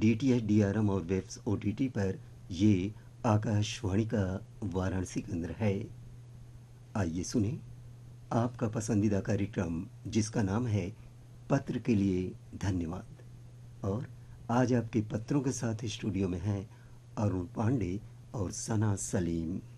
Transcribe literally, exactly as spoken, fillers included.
D T H, D R M और webs O T T पर। ये आकाशवाणी का वाराणसी केंद्र है। आइए सुने आपका पसंदीदा कार्यक्रम जिसका नाम है पत्र के लिए धन्यवाद। और आज आपके पत्रों के साथ स्टूडियो में हैं अरुण पांडे और सना सलीम।